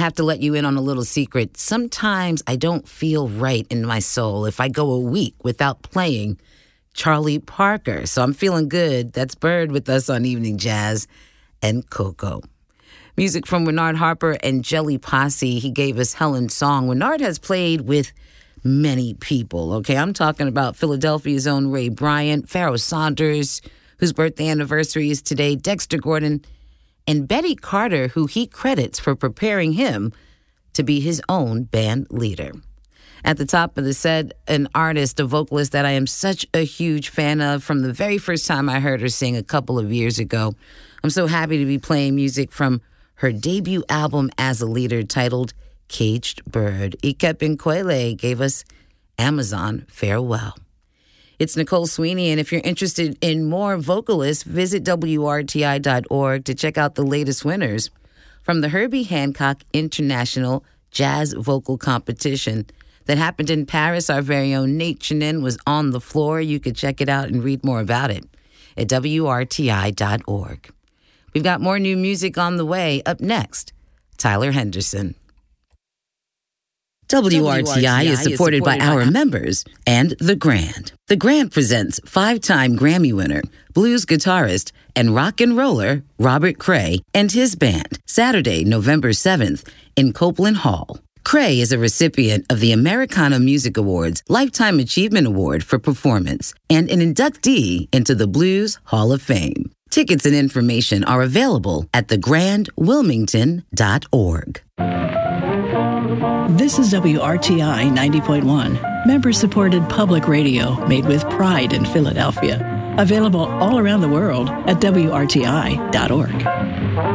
have to let you in on a little secret. Sometimes I don't feel right in my soul if I go a week without playing Charlie Parker. So I'm feeling good. That's Bird with us on Evening Jazz and Coco. Music from Bernard Harper and Jelly Posse. He gave us Helen's Song. Bernard has played with many people, okay? I'm talking about Philadelphia's own Ray Bryant, Pharoah Sanders, whose birthday anniversary is today, Dexter Gordon, and Betty Carter, who he credits for preparing him to be his own band leader. At the top of the set, an artist, a vocalist that I am such a huge fan of from the very first time I heard her sing a couple of years ago. I'm so happy to be playing music from her debut album as a leader titled Caged Bird. Ikepin Kwele gave us Amazon Farewell. It's Nicole Sweeney, and if you're interested in more vocalists, visit WRTI.org to check out the latest winners from the Herbie Hancock International Jazz Vocal Competition that happened in Paris. Our very own Nate Chinin was on the floor. You could check it out and read more about it at WRTI.org. We've got more new music on the way. Up next, Tyler Henderson. WRTI is supported by our members and The Grand. The Grand presents 5-time Grammy winner, blues guitarist, and rock and roller Robert Cray and his band, Saturday, November 7th in Copeland Hall. Cray is a recipient of the Americana Music Awards Lifetime Achievement Award for Performance and an inductee into the Blues Hall of Fame. Tickets and information are available at thegrandwilmington.org. This is WRTI 90.1, member-supported public radio made with pride in Philadelphia. Available all around the world at WRTI.org.